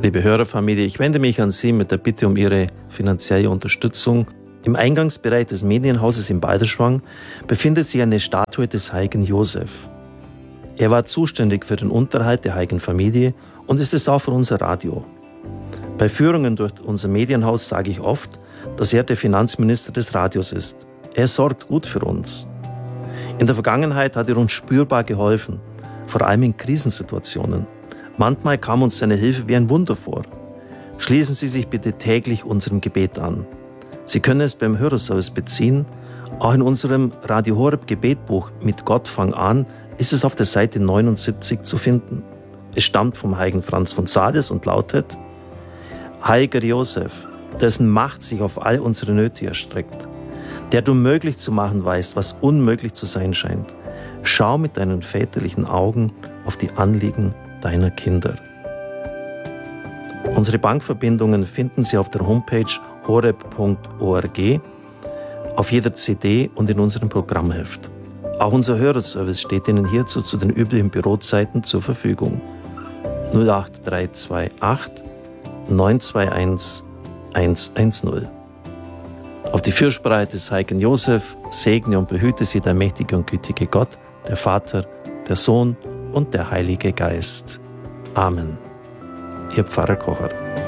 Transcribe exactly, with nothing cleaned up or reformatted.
Liebe Hörerfamilie, ich wende mich an Sie mit der Bitte um Ihre finanzielle Unterstützung. Im Eingangsbereich des Medienhauses in Balderschwang befindet sich eine Statue des heiligen Josef. Er war zuständig für den Unterhalt der heiligen Familie und ist es auch für unser Radio. Bei Führungen durch unser Medienhaus sage ich oft, dass er der Finanzminister des Radios ist. Er sorgt gut für uns. In der Vergangenheit hat er uns spürbar geholfen, vor allem in Krisensituationen. Manchmal kam uns seine Hilfe wie ein Wunder vor. Schließen Sie sich bitte täglich unserem Gebet an. Sie können es beim Hörerservice beziehen. Auch in unserem Radio Horeb Gebetbuch mit Gott fang an ist es auf der Seite neunundsiebzig zu finden. Es stammt vom heiligen Franz von Sales und lautet: Heiliger Josef, dessen Macht sich auf all unsere Nöte erstreckt, der du möglich zu machen weißt, was unmöglich zu sein scheint, schau mit deinen väterlichen Augen auf die Anliegen deiner Kinder. Unsere Bankverbindungen finden Sie auf der Homepage horeb punkt org, auf jeder C D und in unserem Programmheft. Auch unser Hörerservice steht Ihnen hierzu zu den üblichen Bürozeiten zur Verfügung. null acht drei zwei acht neun zwei eins eins eins null. Auf die Fürsprache des heiligen Josef segne und behüte Sie der mächtige und gütige Gott, der Vater, der Sohn und der Heilige Geist. Amen. Ihr Pfarrer Kocher.